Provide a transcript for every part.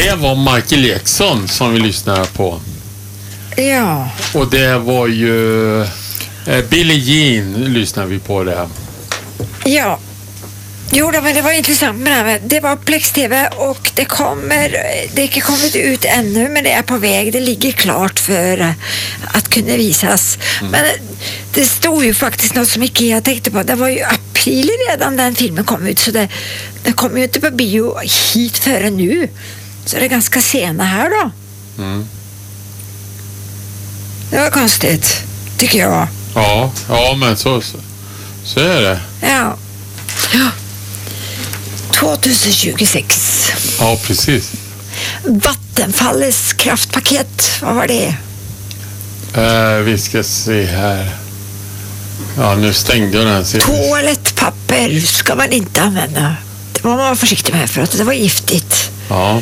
Det var Michael Jackson som vi lyssnade på. Ja. Och det var ju Billie Jean lyssnade vi på det. Ja. Jo, men det var intressant med det här. Det var Plex-TV och det är inte kommit ut ännu, men det är på väg. Det ligger klart för att kunna visas. Men det stod ju faktiskt något som Ikea tänkte på. Det var ju april redan den filmen kom ut, så det kom ju inte på bio hit före nu. Så det är ganska sena här då. Det var konstigt, tycker jag. Ja, men så är det. Ja. 2026. Ja, precis. Vattenfallets kraftpaket, vad var det? Vi ska se här. Ja, nu stängde jag den. Toalettpapper ska man inte använda. Det var man var försiktig med för att det var giftigt. Ja.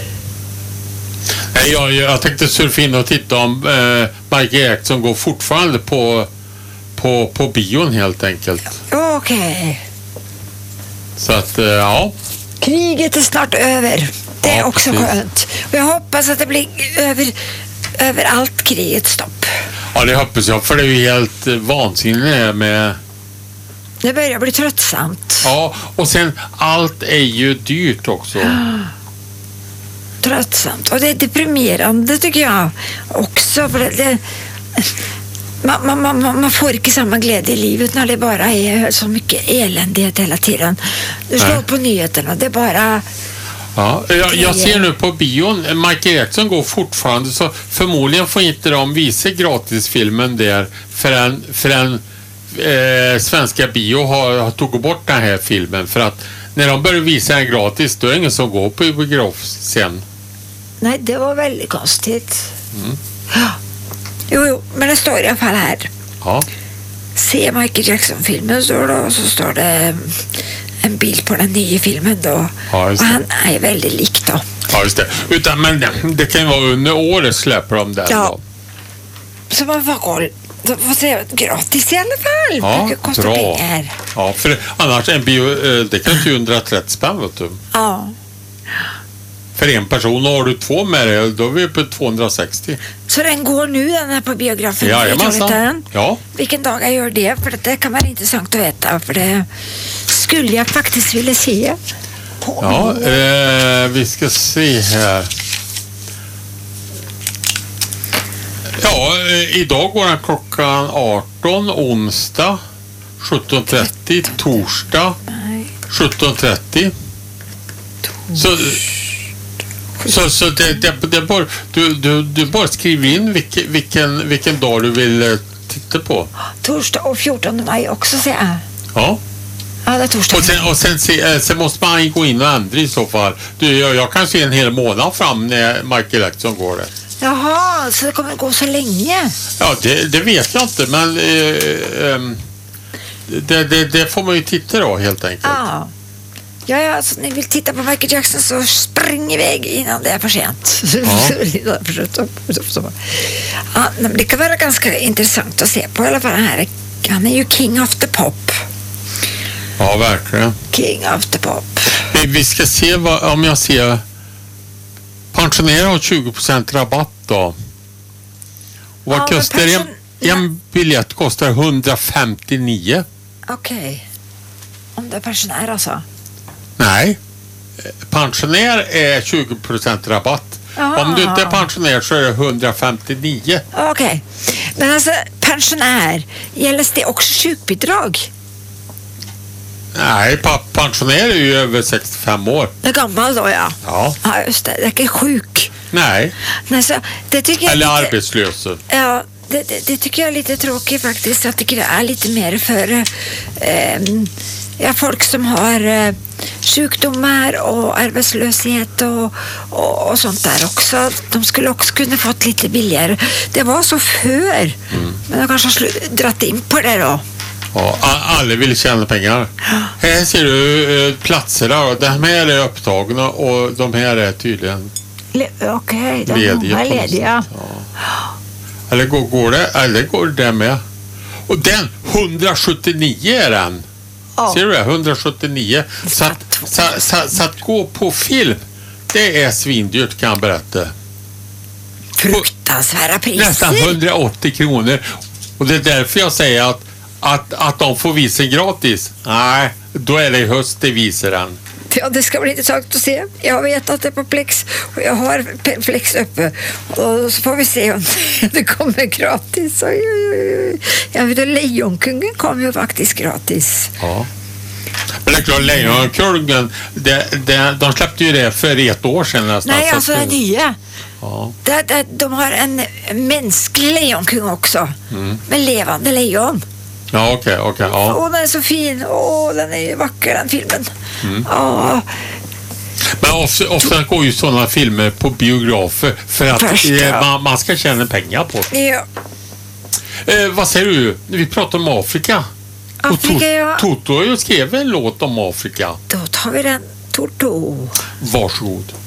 Jag tänkte surfa in och titta om Michael Jackson går fortfarande på bion helt enkelt. Okej. Så att, ja. Kriget är snart över. Det är också precis. skönt. Och jag hoppas att det blir över allt kriget stopp. Ja, det hoppas jag, för det är ju helt vansinnigt med... Det börjar bli tröttsamt. Ja, och sen allt är ju dyrt också. Tröttsamt. Och det är deprimerande tycker jag också. För man får inte samma glädje i livet när det bara är så mycket eländighet hela tiden. Du slår på nyheterna, det är bara... Ja, jag ser nu på bion, Michael Jackson går fortfarande, så förmodligen får inte de visa gratisfilmen där förrän svenska bio har tagit bort den här filmen, för att när de börjar visa den gratis, då är det ingen som går på biograf sen. Nej, det var väldigt konstigt. Ja. Jo, men det står i alla fall här. Ja. Se Michael Jackson-filmen står det, och så står det en bild på den nya filmen då. Ja, och han är väldigt lik då. Ja, just det. Men det kan vara under året släpper de där. Ja. Då. Så man får se gratis i alla fall. Ja, det kostar bra. pengar. Ja, för annars en bio, det kan ju 130 spänn, vet du. Ja. För en person, har du två med dig, då är vi på 260. Så den går nu, den här på biografen? Jajamensan. Ja. Vilken dag jag gör det? För det kan vara intressant att veta. För det skulle jag faktiskt vilja se. Ja, vi ska se här. Ja, idag går den klockan 18, onsdag 17.30, torsdag 17.30. Så det bara, du bara skriver in vilken dag du vill titta på. Torsdag och 14 maj också, säger jag. Ja. Ja, det är torsdag. Och sen måste man gå in och ändra i så fall. Jag kan se en hel månad fram när Michael Jackson går det. Jaha, så det kommer att gå så länge? Ja, det vet jag inte, men det får man ju titta då helt enkelt. Ja. Ja, alltså, ni vill titta på Michael Jackson så spring iväg innan det är för sent. Ja, men det kan vara ganska intressant att se på i alla fall här. Han är ju king of the pop. Ja, verkligen. King of the pop. Vi ska se om jag ser pensionärer har 20% rabatt då. Och vad kostar en biljett kostar 159. Okej. Om det är pensionär alltså? Nej. Pensionär är 20% rabatt. Aha. Om du inte är pensionär så är det 159. Okej. Men alltså pensionär, gäller det också sjukbidrag? Nej, pensionär är ju över 65 år. Det är gammal då, ja. Ja. Ja, just det. Det är inte sjuk. Nej. Men så, det tycker jag eller lite, arbetslös. Ja, det tycker jag är lite tråkigt faktiskt. Jag tycker det är lite mer för folk som har sjukdomar och arbetslöshet och sånt där också. De skulle också kunna fått lite billigare. Det var så för. Men de kanske har dratt in på det då. Ja, alla vill tjäna pengar. Här ser du platserna. De här är upptagna och de här är tydligen Okej, de lediga. är lediga. Ja. Eller går det med. Och den 179 är den. Ja. Ser du det? 179. Så att gå på film, det är svindyrt kan jag berätta. Fruktansvärda priser. Nästan 180 kronor. Och det är därför jag säger att de får visa gratis. Nej, då är det i höst det visar den. Ja, det ska bli intressant att se. Jag vet att det är på Plex och jag har Plex uppe. Och så får vi se om det kommer gratis. Oj, oj, oj. Jag vet att Lejonkungen kom ju faktiskt gratis. Ja. Men det är klart, Lejonkungen, de släppte ju det för ett år sedan nästan. Nej, alltså den nya. Ja. De har en mänsklig lejonkung också. Med levande lejon. Ja, okej. Ja. Åh, den är så fin. Den är ju vacker, den filmen. Ja. Men ofta går ju sådana filmer på biografer för att man ska tjäna pengar på det. Ja. Vad säger du? Vi pratar om Afrika. Afrika, Toto har ju skrivit en låt om Afrika. Då tar vi den, Toto. Varsågod.